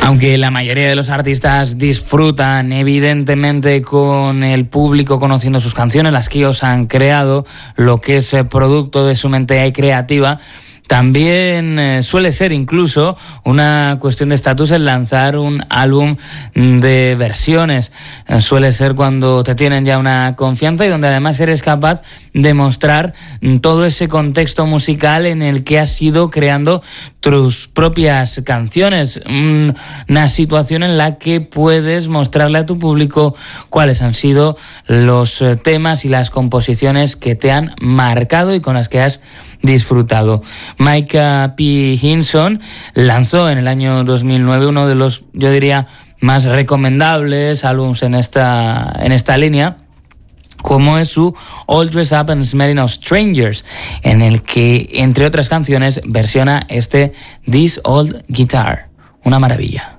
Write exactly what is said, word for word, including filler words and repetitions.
Aunque la mayoría de los artistas disfrutan evidentemente con el público conociendo sus canciones, las que ellos han creado, lo que es producto de su mente creativa, también eh, suele ser incluso una cuestión de estatus el lanzar un álbum de versiones. Eh, suele ser cuando te tienen ya una confianza y donde además eres capaz de mostrar todo ese contexto musical en el que has ido creando tus propias canciones. Una situación en la que puedes mostrarle a tu público cuáles han sido los temas y las composiciones que te han marcado y con las que has disfrutado. Micah P. Hinson lanzó en el año dos mil nueve uno de los, yo diría, más recomendables álbumes en esta, en esta línea, como es su All Dressed Up and Smelling of Strangers, en el que, entre otras canciones, versiona este This Old Guitar. Una maravilla.